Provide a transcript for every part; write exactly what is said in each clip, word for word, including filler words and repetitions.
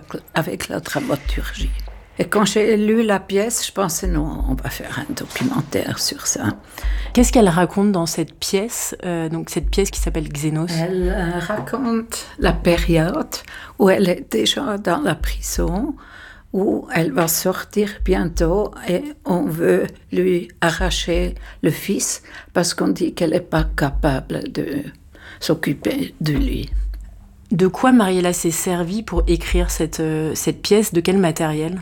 avec la dramaturgie. Et quand j'ai lu la pièce, je pensais non, on va faire un documentaire sur ça. Qu'est-ce qu'elle raconte dans cette pièce, euh, donc cette pièce qui s'appelle Xénos? Elle euh, raconte la période où elle est déjà dans la prison, où elle va sortir bientôt et on veut lui arracher le fils parce qu'on dit qu'elle n'est pas capable de s'occuper de lui. De quoi Mariella s'est servie pour écrire cette, euh, cette pièce? De quel matériel?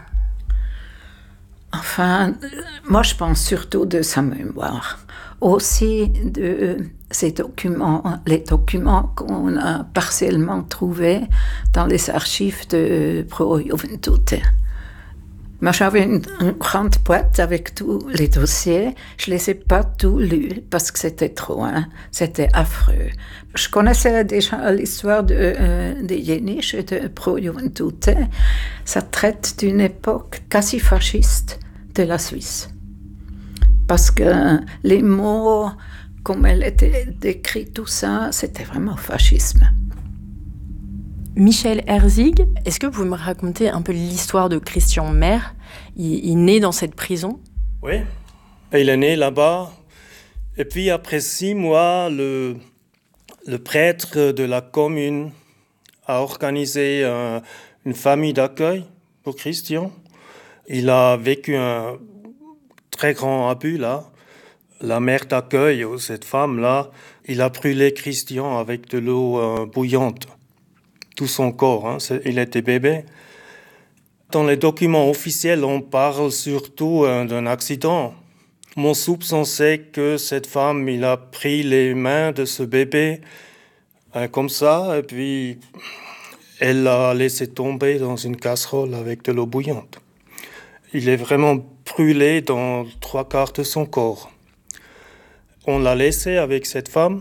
Enfin, moi je pense surtout de sa mémoire. Aussi de ces documents, les documents qu'on a partiellement trouvés dans les archives de Pro Juventute. Moi j'avais une, une grande boîte avec tous les dossiers. Je ne les ai pas tous lus parce que c'était trop, hein. C'était affreux. Je connaissais déjà l'histoire de, euh, de Jenisch et de Pro Juventute. Ça traite d'une époque quasi fasciste de la Suisse. Parce que les mots, comme elle était décrit, tout ça, c'était vraiment fascisme. Michel Herzig, est-ce que vous pouvez me raconter un peu l'histoire de Christian Meyer? il, il naît dans cette prison? Oui, il est né là-bas. Et puis après six mois, le, le prêtre de la commune a organisé un, une famille d'accueil pour Christian. Il a vécu un très grand abus là. La mère d'accueil, cette femme-là, il a brûlé Christian avec de l'eau euh, bouillante. Tout son corps, hein, il était bébé. Dans les documents officiels, on parle surtout euh, d'un accident. Mon soupçon, c'est que cette femme, il a pris les mains de ce bébé euh, comme ça, et puis elle l'a laissé tomber dans une casserole avec de l'eau bouillante. Il est vraiment brûlé dans trois quarts de son corps. On l'a laissé avec cette femme.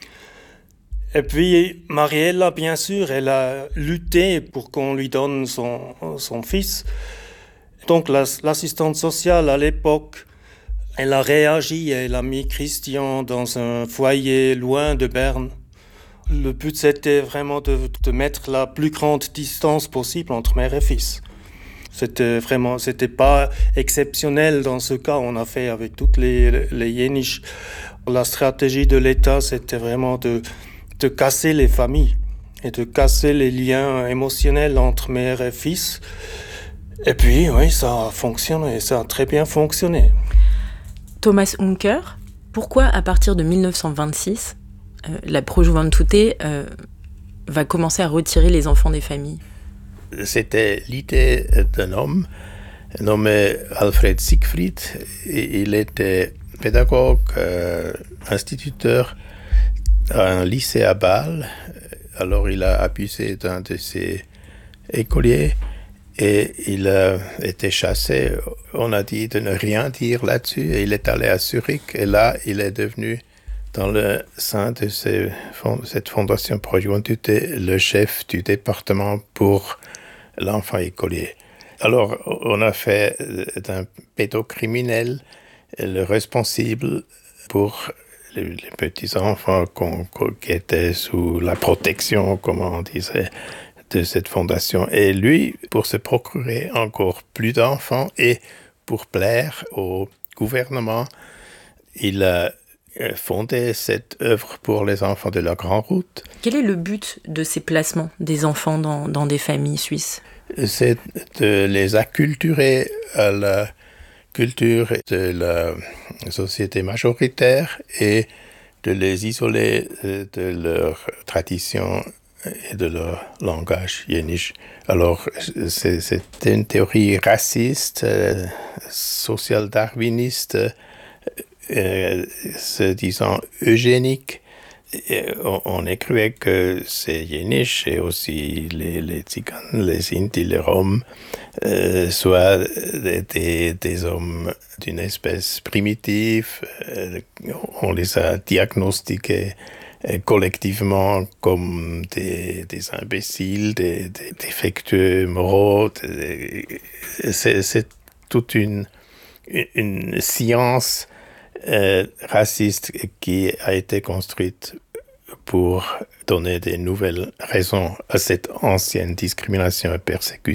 Et puis, Mariella, bien sûr, elle a lutté pour qu'on lui donne son, son fils. Donc, la, l'assistante sociale, à l'époque, elle a réagi, elle a mis Christian dans un foyer loin de Berne. Le but, c'était vraiment de, de mettre la plus grande distance possible entre mère et fils. C'était vraiment, c'était pas exceptionnel dans ce cas, on a fait avec toutes les, les Jenisch. La stratégie de l'État, c'était vraiment de de casser les familles et de casser les liens émotionnels entre mère et fils. Et puis, oui, ça a fonctionné, ça a très bien fonctionné. Thomas Unker, pourquoi à partir de dix-neuf cent vingt-six, euh, la Pro Juventute euh, va commencer à retirer les enfants des familles? C'était l'idée d'un homme nommé Alfred Siegfried. Il était pédagogue, euh, instituteur à un lycée à Bâle. Alors il a abusé d'un de ses écoliers et il a été chassé. On a dit de ne rien dire là-dessus et il est allé à Zurich et là il est devenu dans le sein de ces, cette fondation Pro Juventute le chef du département pour l'enfant écolier. Alors on a fait d'un pédocriminel le responsable pour les, les petits-enfants qui étaient sous la protection, comme on disait, de cette fondation. Et lui, pour se procurer encore plus d'enfants et pour plaire au gouvernement, il a fondé cette œuvre pour les enfants de la Grande Route. Quel est le but de ces placements des enfants dans, dans des familles suisses? C'est de les acculturer à la culture de la société majoritaire et de les isoler de leur tradition et de leur langage Jenisch. Alors, c'est, c'est une théorie raciste, euh, social-darwiniste, euh, se disant eugénique. Et on, on écrivait que ces Jenisch et aussi les, les Tziganes, les Sinti, les Roms, euh, soient des, des hommes d'une espèce primitive. Euh, on les a diagnostiqués euh, collectivement comme des, des imbéciles, des, des défectueux moraux. Des, c'est, c'est toute une, une science euh, raciste qui a été construite pour donner des nouvelles raisons à cette ancienne discrimination et persécution.